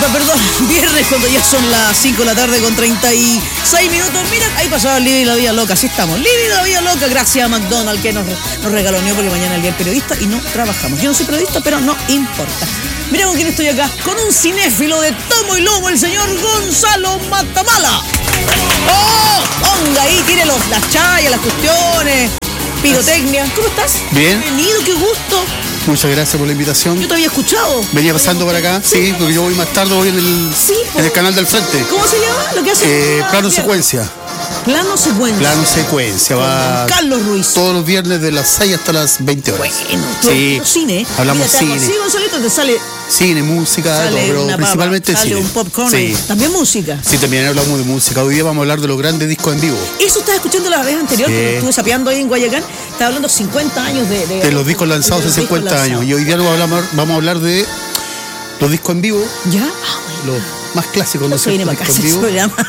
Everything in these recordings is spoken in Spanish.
perdón, viernes cuando ya son las 5 de la tarde con 36 minutos. Mira, ahí pasaba el Living la Vida Loca, así estamos. Living la Vida Loca, gracias a McDonald's que nos regaloneó porque mañana es el día del periodista y no trabajamos. Yo no soy periodista, pero no importa. Mira con quién estoy acá, con un cinéfilo de tomo y lomo, el señor Gonzalo Matamala. ¡Oh! Ponga ahí, tiene las chayas, las cuestiones, pirotecnia. ¿Cómo estás? Bien. Bienvenido, qué gusto. Muchas gracias por la invitación. Yo te había escuchado. Venía pasando por acá, sí, porque yo voy más tarde, voy en el canal del frente. ¿Cómo se llama? Lo que hace Plano Secuencia. Plano Secuencia. Plano Secuencia. Va Carlos Ruiz. todos los viernes de las 6 hasta las 20 horas. Bueno, sí. Cine. Hablamos mira, cine. Sí, Gonzalito, te sale Cine, música, sale todo, pero principalmente sale cine. un popcorn. Sí. También música. Sí, también hablamos de música. Hoy día vamos a hablar de los grandes discos en vivo. Eso estaba escuchando la vez anterior, Sí. cuando estuve sapeando ahí en Guayacán. Estaba hablando 50 años de los discos lanzados hace 50 años. Y hoy día vamos a hablar de los discos en vivo. ¿Ya? Los más clásicos, ¿no es Se viene cierto? para Discos casa en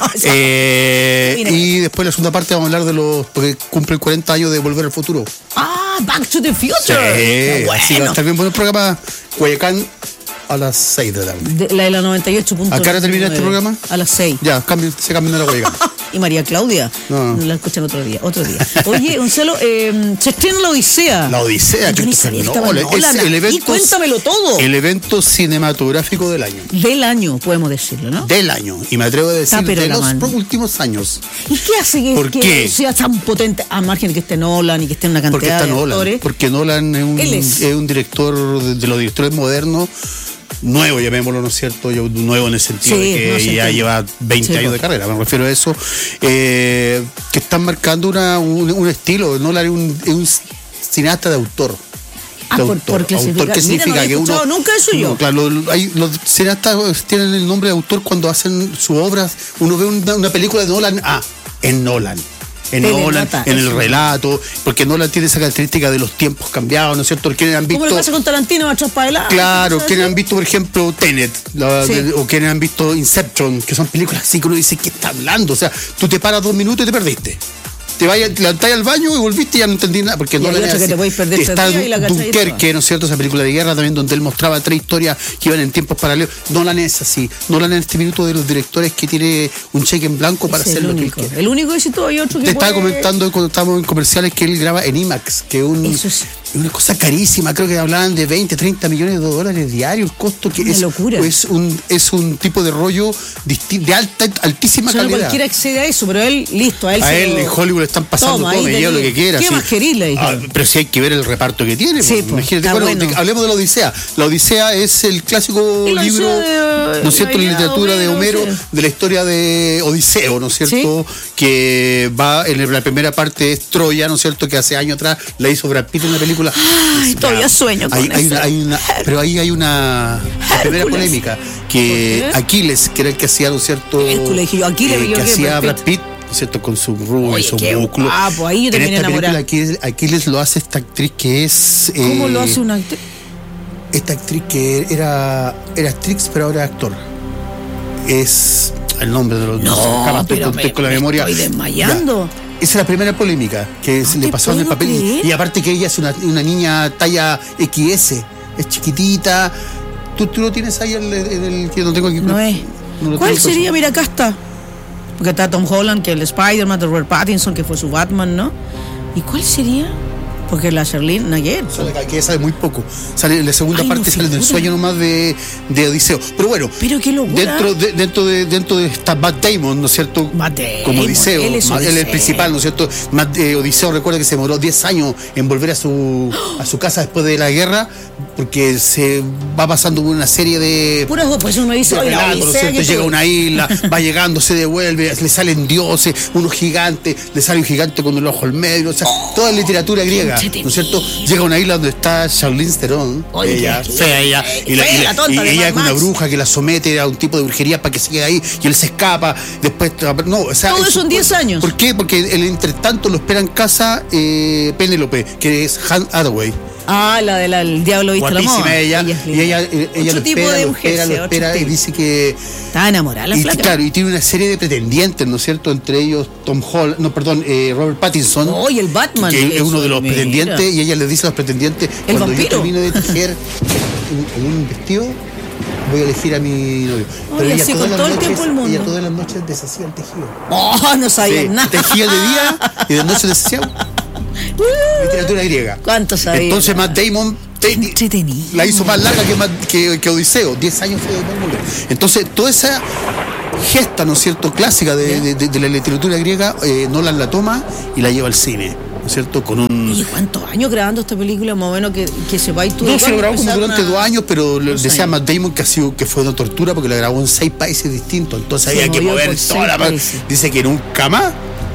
ese vivo. Y después la segunda parte vamos a hablar de porque cumplen 40 años de Volver al Futuro. Ah, Back to the Future. Sí, Qué así va a bueno. estar bien bueno el programa. Guayacán a las 6 de la tarde. La de la 98.9. ¿A qué hora termina este programa? A las 6. Ya, se cambian a la Guayacán. ¿Y María Claudia? No. La escuchan otro día. Oye, Gonzalo, se estrena La Odisea. La Odisea. Yo ni sabía que estaba Nolan. Nolan. Es el evento, Y cuéntamelo todo. El evento cinematográfico del año. Del año, podemos decirlo, ¿no? Del año. Y me atrevo a decir Pero de la los mano. últimos años. ¿Y qué hace ¿Por que qué? sea tan potente? A margen de que esté Nolan y que esté una Porque cantidad está de Nolan. actores. Porque Nolan es un director de los directores modernos. Nuevo, llamémoslo, ¿no es cierto? Nuevo en el sentido Sí, de que no, se ya entiende. lleva 20 años de carrera, me refiero a eso. Que están marcando un estilo. Nolan es un cineasta de autor. Por clasificar. Autor, ¿qué significa? Mira, no había Que escuchado nunca eso yo. Claro, los cineastas tienen el nombre de autor cuando hacen sus obras. Uno ve una película de Nolan, en Nolan. En Nolan, en el relato, porque Nolan tiene esa característica de los tiempos cambiados, ¿no es cierto? Quienes han visto. ¿Cómo lo pasa con Tarantino, va atrás para adelante? Claro, quienes han visto, por ejemplo, Tenet, Sí. o quienes han visto Inception, que son películas así que uno dice, ¿qué está hablando? O sea, tú te paras 2 minutos y te perdiste. Te levantáis al baño y volviste y ya no entendí nada. Porque Y hay otra que te podéis perder está 3 días y la cachai Dunkerque, ¿no es cierto? Esa película de guerra también donde él mostraba 3 historias que iban en tiempos paralelos. Nolan es así. Nolan en este minuto de los directores que tiene un cheque en blanco para Es hacer el lo que él único. quiere. El único éxito hay otro que Te estaba puede- comentando cuando estábamos en comerciales que él graba en IMAX, que Eso es una cosa carísima, creo que hablaban de 20, 30 millones de dólares diarios, el costo que Una locura. Es un tipo de rollo de altísima Solo calidad. cualquiera accede a eso, pero él, listo, a él A se él lo- en Hollywood le están pasando Toma, todo, ahí me lleva lo tenés. que quiera. ¿Qué sí. más querís? Le dijeron. Pero sí hay que ver el reparto que tiene. Sí, pues, pues, imagínate. está Bueno, bueno. hablemos de la Odisea. La Odisea es el clásico Y la libro, Odisea ¿no es cierto?, de la literatura de Homero, sí. de la historia de Odiseo, ¿no es cierto? Que va en la primera parte es Troya, ¿no es cierto?, que hace años atrás la hizo Brad Pitt en una película. Ay, todavía sueño con eso. Pero ahí hay una la primera Hércules. polémica, que ¿Por qué? Aquiles, que era el que hacía, ¿no es cierto?, Hércules, dije yo, Aquiles, yo que qué, hacía Brad Brad Pitt, ¿no es cierto?, con su rubio y Oye, su qué músculo. guapo, ahí yo En terminé esta película enamorada. Aquiles lo hace esta actriz que es... ¿Cómo lo hace una actriz? Esta actriz que era actriz, pero ahora es actor. Es el nombre de los... No, estoy pero con la memoria. estoy desmayando. Ya. Esa es la primera polémica que se le te pasó en el puedo papel. creer. Y aparte que ella es una niña talla XS. Es chiquitita. ¿Tú lo tienes ahí el que no tengo aquí? No es. No lo ¿Cuál tengo sería? Mira, acá está. Porque está Tom Holland, que el Spider-Man, de Robert Pattinson, que fue su Batman, ¿no? ¿Y cuál sería? Porque la Charlene Naguer. que sabe muy poco. Sale en la segunda Ay, no parte, sale del figura. sueño nomás de Odiseo. Pero bueno, Pero qué locura. dentro de esta Matt Damon, ¿no es cierto? Matt Damon, Como Odiseo. él es Él es el Odiseo. principal, ¿no es cierto? Odiseo, recuerda que se demoró 10 años en volver a su casa después de la guerra, porque se va pasando por una serie de... Puras dos, pues uno dice, oye, la relatos, ¿no es Odisea, cierto? que Llega a tú- una isla, va llegando, se devuelve, le salen dioses, unos gigantes, le sale un gigante con el ojo al medio, o sea, toda literatura griega, ¿no es cierto? Llega a una isla donde está Charlize Theron, Oye, ella, qué- fea ella, y fea, la tonta de ella Mad es una Max. bruja que la somete a un tipo de brujería para que se quede ahí, y él se escapa, después, no, o sea... Todo eso en 10 años. ¿Por qué? Porque el entretanto lo espera en casa Penélope, que es Anne Hathaway. Ah, la del Diablo Viste la Moda. Guapísima ella, es y ella otro lo tipo espera, de lo mujer, espera, sí, lo otro espera, y tipo. dice que... Está enamorada la Y flaca. claro, y tiene una serie de pretendientes, ¿no es cierto? Entre ellos Robert Pattinson. Oh, y el Batman. Que es uno de los Mira. pretendientes, y ella le dice a los pretendientes, ¿El cuando vampiro? yo termine de tejer un vestido, voy a elegir a mi novio. Pero ella con todo el tiempo del mundo. Ella todas las noches deshacía el tejido. Oh, no sabía nada. Tejía de día y de noche deshacía. Literatura griega. ¿Cuánto sabía? Entonces Matt Damon la hizo más larga que Odiseo. 10 años fue de Mongolio. Entonces, toda esa gesta, ¿no es cierto?, clásica de la literatura griega, Nolan la toma y la lleva al cine, ¿no es cierto? Con un... ¿Y cuántos años grabando esta película? Más o menos que sepáis tú. No, se lo grabó como durante 2 años, pero decía Matt Damon que fue una tortura porque la grabó en 6 países distintos. Entonces había que mover toda la... Dice que nunca más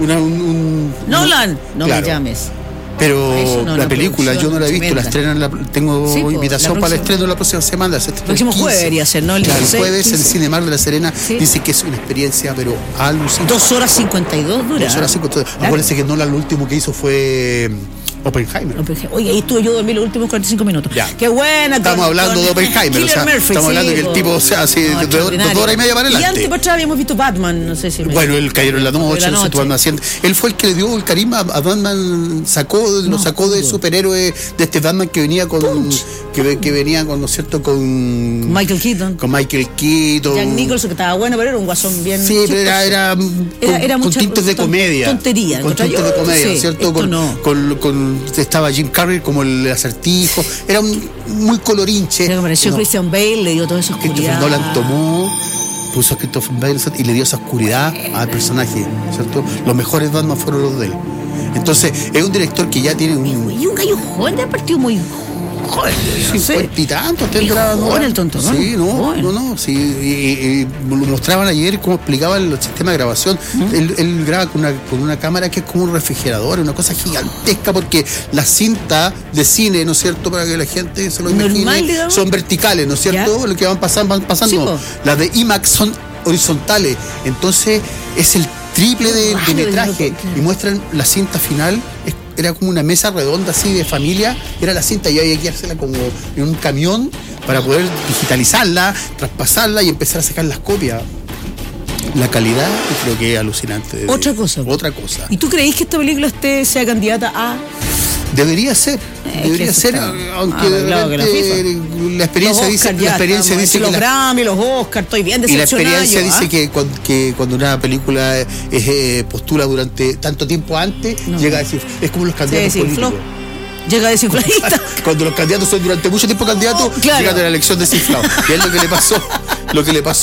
Nolan, no me llames. Pero la película yo no la he visto, la estrenan, tengo invitación para el estreno la próxima semana. El próximo jueves debería ser, ¿no? El jueves en Cinemark de La Serena. Dice que es una experiencia, pero alucinante. 2 horas 52 dura. 2 horas 52. Claro. Acuérdense que Nolan lo último que hizo fue Oppenheimer. Oye, ahí estuve yo dormí los últimos 45 minutos. Ya. Qué buena. Estamos hablando de Oppenheimer. O sea, estamos hablando que el tipo, o sea, así, de 2 horas y media para adelante. Y antes para atrás habíamos visto Batman, no sé si Bueno, el Caballero en la Noche, él fue el que le dio el carisma a Batman, lo sacó de superhéroe, de este Batman que venía con que venía con, ¿no es cierto?, con Michael Keaton. Jack Nicholson, que estaba bueno, pero era un guasón bien. Sí, pero era con tintes de comedia. Tontería. Con tintes de comedia, ¿no es cierto? Con estaba Jim Carrey como el Acertijo. Era muy colorinche. Pero me pareció Christian Bale, le dio toda esa oscuridad. Nolan puso a Christopher Bale y le dio esa oscuridad al personaje, ¿cierto? Los mejores Batman fueron los de él. Entonces, es un director que ya tiene Y un gallo joven, ha partido muy joven. 50 y tantos tendrá, ¿no? El tonto, ¿no? Sí, no. Sí, y lo mostraban ayer cómo explicaba el sistema de grabación. Él graba con una cámara que es como un refrigerador, una cosa gigantesca, porque las cintas de cine, ¿no es cierto?, para que la gente se lo imagine, son verticales, ¿no es cierto? ¿Ya? Lo que van pasando. Sí, las de IMAX son horizontales. Entonces, es el triple de metraje. Y muestran la cinta final. Era como una mesa redonda así de familia, era la cinta y había que hacerla como en un camión para poder digitalizarla, traspasarla y empezar a sacar las copias. La calidad creo que es alucinante. Otra cosa. ¿Y tú creís que esta película sea candidata a...? Debería ser, aunque la experiencia dice que los Grammy, los Oscars, estoy bien decepcionada. Y la experiencia dice que cuando una película postula durante tanto tiempo antes, llega a decir, es como los candidatos políticos. Llega desinfladita. Cuando los candidatos son durante mucho tiempo candidatos, llegan a la elección desinflados. Y es lo que le pasó, lo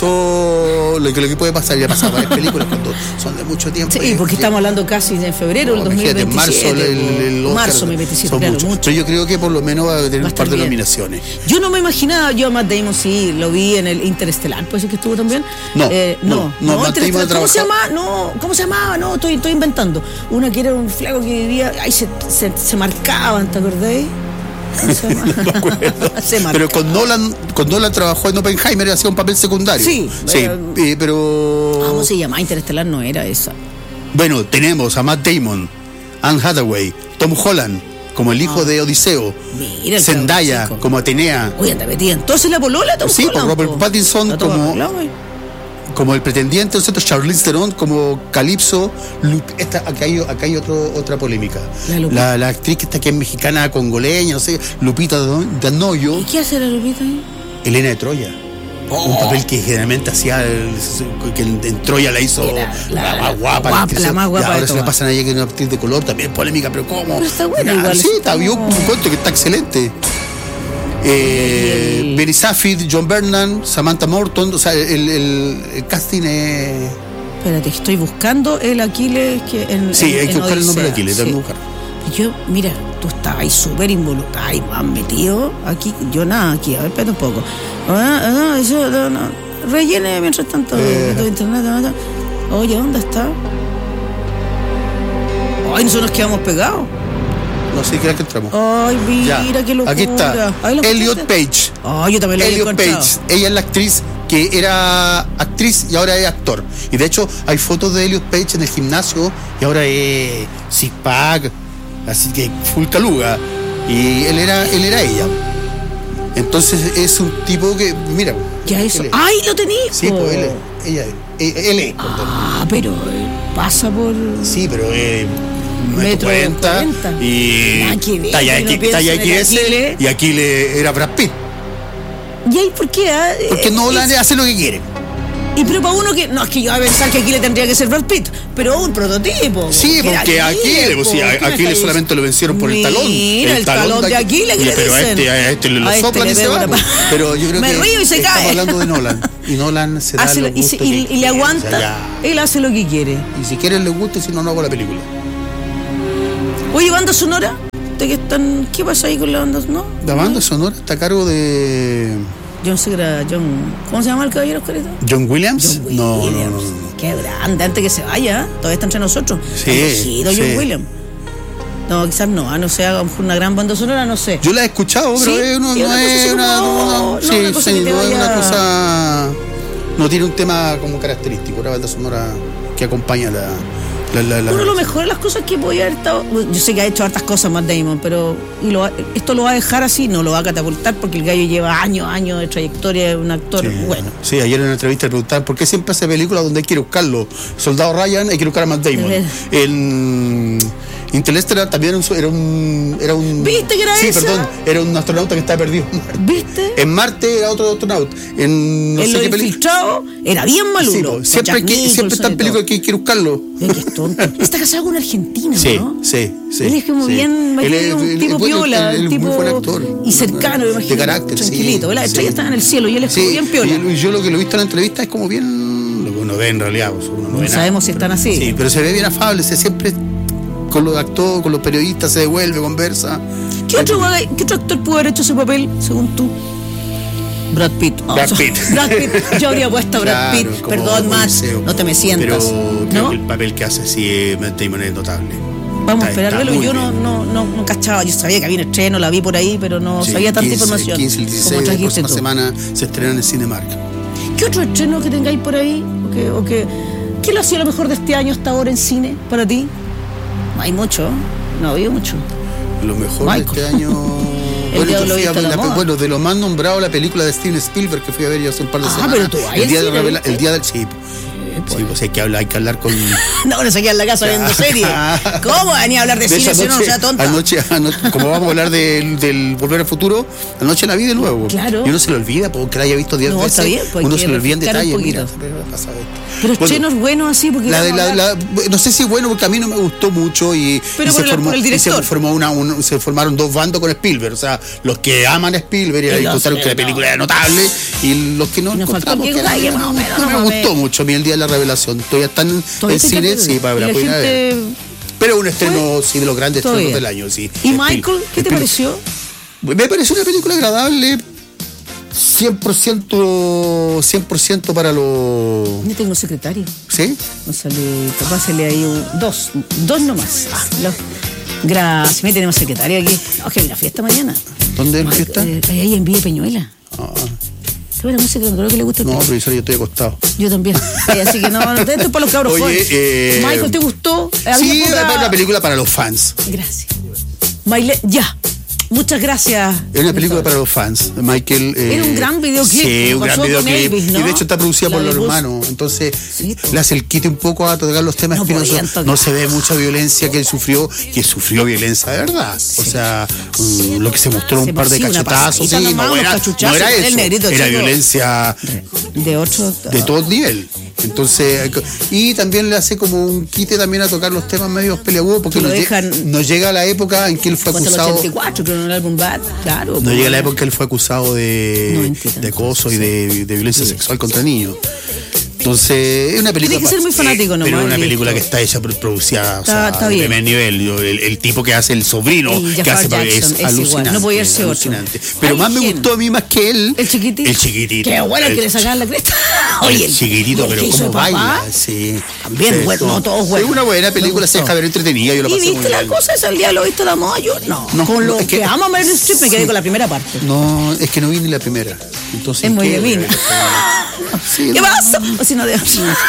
que puede pasar. Ya pasaba varias películas cuando son de mucho tiempo. Sí, porque estamos hablando casi de febrero del 2027. En marzo, marzo 2027, claro, mucho. Pero yo creo que por lo menos va a tener un par de nominaciones. Yo no me imaginaba, yo a Matt Damon sí lo vi en el Interestelar, ¿puede ser que estuvo también? No, Matt Damon ¿Cómo se llamaba? ¿Cómo se llamaba? No, estoy inventando. Una que era un flaco que vivía, ahí se marcaban, ¿te acordáis? No me acuerdo. Pero con Nolan trabajó en Oppenheimer y hacía un papel secundario. Sí, pero... ¿Cómo se llama? Interestelar no era esa. Bueno, tenemos a Matt Damon, Anne Hathaway, Tom Holland como el hijo de Odiseo, Zendaya como Atenea. Uy, anda metida. Entonces la polola Tom Holland. Sí, Robert Pattinson como el pretendiente, ¿cierto? Charlize Theron como Calypso. Acá hay otra polémica. La actriz que está aquí es mexicana, congoleña, no sé, Lupita D'Anoio. ¿Y qué hace la Lupita ahí? Elena de Troya. Un papel que generalmente hacía, que en Troya la hizo la más guapa. La más guapa. Ahora se la pasan a ella que es una actriz de color, también es polémica, pero ¿cómo? Pero está buena igual. Sí, está bien, un cuento que está excelente. Barry Safid, John Vernon, Samantha Morton, o sea, el casting es... Espérate, estoy buscando el Aquiles que hay que buscar el nombre de Aquiles, sí. Yo, mira, tú estabas ahí súper involucrado, ahí más metido aquí, yo nada aquí, a ver, espera un poco. Rellene mientras tanto de internet. Oye, ¿dónde está? Ay, nosotros nos quedamos pegados. No sé, creo que entramos. Ay, mira qué locura. Aquí está. Elliot Page. Yo también lo he encontrado. Page. Ella es la actriz que era actriz y ahora es actor. Y de hecho hay fotos de Elliot Page en el gimnasio y ahora es six-pack, así que full caluga. Y él era ella. Entonces es un tipo que, mira. Ya eso. ¡Ay, lo tenís! Sí, pues él es. Pero pasa por... Sí, pero... metro 40 y talla XS y Aquiles era Brad Pitt. ¿Y ahí por qué? Porque Nolan hace lo que quiere. Y pero para uno que... No, es que yo voy a pensar que aquí le tendría que ser Brad Pitt, pero un prototipo. Sí, porque Aquiles solamente lo vencieron por el talón. Mira, el talón de Aquiles, que pero le dicen. a este lo soplan y se va. Pero yo creo me río y se estamos cae. hablando de Nolan. Y Nolan se da los gustos y le aguanta. O sea, él hace lo que quiere. Y si quiere le gusta, y si no, no hago la película. Oye, banda sonora. ¿Qué pasa ahí con la banda? ¿No? La banda sonora está a cargo de... ¿Cómo se llama el caballero Oscarito? ¿John Williams? No. Qué grande, antes que se vaya, todavía está entre nosotros. Sí. John Williams. No, quizás no sé, a lo mejor una gran banda sonora, no sé. Yo la he escuchado, pero ¿sí? no es una cosa... No tiene un tema como característico, una banda sonora que acompaña la Uno de lo mejor de las cosas que podía haber estado... Yo sé que ha hecho hartas cosas Matt Damon, pero esto lo va a dejar así, no lo va a catapultar porque el gallo lleva años de trayectoria, es un actor bueno. Sí, ayer en una entrevista le preguntaban ¿por qué siempre hace películas donde hay que ir a buscarlo? Soldado Ryan, hay que ir a buscar a Matt Damon. En Interstellar también era un... ¿Viste que era sí, esa? Perdón, era un astronauta que estaba perdido en Marte. ¿Viste? En Marte era otro astronauta. En no sé qué infiltrado era bien malulo. Sí, siempre está en película que hay que ir a buscarlo. Que es tonto. Está casado con un argentino, ¿no? Sí. Él es como bien, un tipo piola, un tipo muy buen actor, y cercano, me imagino. De carácter, tranquilito. La estrella estaba en el cielo y él es como bien piola. Y yo lo que lo he visto en la entrevista es como bien... Lo que uno ve en realidad. No sabemos si están así. Sí, pero se ve bien afable, siempre... Con los actores, con los periodistas se devuelve, conversa. ¿Qué otro actor pudo haber hecho ese papel, según tú? Brad Pitt. Brad Pitt. Yo habría puesto a Brad Pitt. Perdón, Max, no te me sientas. Pero creo que el papel que hace Matt Damon es notable. Vamos a esperar verlo. Yo no cachaba. Yo sabía que había un estreno, la vi por ahí, pero no sabía tanta información. El 15 y el 16 de la próxima semana se estrena en el Cinemark. ¿Qué otro estreno que tengáis por ahí? ¿Qué lo ha sido lo mejor de este año hasta ahora en cine para ti? No hay mucho, no ha habido mucho. Lo mejor de este año... Bueno, de lo más nombrado, la película de Steven Spielberg que fui a ver yo hace un par de semanas. Pero tú el día del... Sí, pues hay que hablar con... No se queda en la casa viendo series. ¿Cómo venía a hablar de cine si no sea tonta? Anoche, como vamos a hablar del Volver al Futuro, anoche la vi de nuevo. Claro. Y uno se lo olvida, porque la haya visto 10 veces. Está bien, uno se lo olvida en detalle. Mira, pero estrenos buenos así, porque... no sé si es bueno, porque a mí no me gustó mucho pero por el director. Se formaron dos bandos con Spielberg. O sea, los que aman a Spielberg y contaron que la película era notable, y los que no encontramos que no me gustó mucho a mí el día de la revelación. Todavía están en cine, sí, para la pena ver. Pero un estreno, sí, de los grandes estrenos del año, sí. ¿Y Michael, qué te pareció? Me pareció una película agradable, 100% para los... Yo tengo un secretario. ¿Sí? Pásale ahí dos nomás. Gracias, me tenemos secretario aquí. Que hay una fiesta mañana. ¿Dónde es la fiesta? Ahí en Villa Peñuela. Qué buena música, creo que le gusta. No, pero yo estoy acostado. Yo también. Así que no, esto es para los cabros jóvenes. Michael, ¿te gustó? Sí, es una película para los fans. Gracias. Ya. Muchas gracias. Es una película para los fans. Michael. Era un gran videoclip. Sí, un gran videoclip. Elvis, ¿no? Y de hecho está producida por los hermanos. Entonces, le hace el quite un poco a tocar los temas espinosos. No se ve mucha violencia que él sufrió, violencia de verdad. O sea, lo que se mostró un par de cachetazos. No era eso. Era violencia de todo nivel. Entonces, y también le hace como un quite también a tocar los temas medios peleagudos, porque no llega a la época en que él fue acusado. 84, creo, en el álbum Bad, claro. No llega a la época en que él fue acusado de acoso y de violencia sexual contra niños. Entonces, es una película. Tiene que ser muy fanático, ¿no? Pero es una película que está hecha, producida, está de primer nivel. El tipo que hace el sobrino, que hace es alucinante. No podía ser alucinante. Pero más me gustó a mí más que él. El chiquitito. Qué bueno que le sacaban la cresta. Oye, el chiquitito, pero cómo baila. Sí. También, bueno, no todos buenos. Es una buena película, se deja ver entretenida. Yo lo pasé muy bien. ¿Y viste la cosa esa el día lo viste la moda? Yo no. Con lo que amo a Meryl Streep me quedé con la primera parte. No, es que no vi ni la primera. Entonces, es muy de mí. ¿Qué pasa? O si no de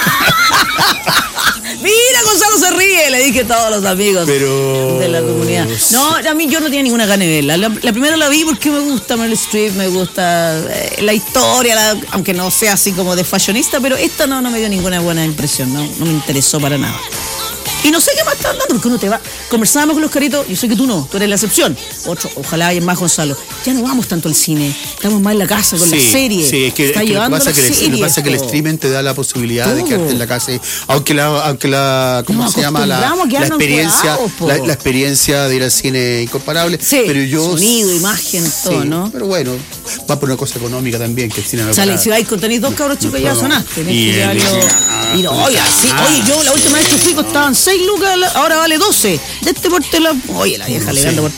Mira, Gonzalo se ríe, le dije a todos los amigos de la comunidad. No, a mí yo no tenía ninguna gana de verla. La primera la vi porque me gusta Meryl Streep, me gusta la historia, aunque no sea así como de fashionista, pero esta no me dio ninguna buena impresión, no me interesó para nada. Y no sé qué más están dando, porque uno te va. Conversábamos con los caritos, yo sé que tú no, tú eres la excepción. Otro, ojalá haya más, Gonzalo. Ya no vamos tanto al cine, estamos más en la casa con la serie. Sí, es que lo que pasa es que el streaming te da la posibilidad de quedarte en la casa. Aunque la ¿cómo se llama? La experiencia de ir al cine incomparable. Sí, pero yo. Sonido, imagen, todo, ¿no? Pero bueno, va por una cosa económica también, que el cine no. O sea, si vais con tenéis 2 cabros chicos, ya sonaste. Oye, yo la última vez que fui costaban 6 lucas, ahora vale 12. De este porte oye, la vieja alegando por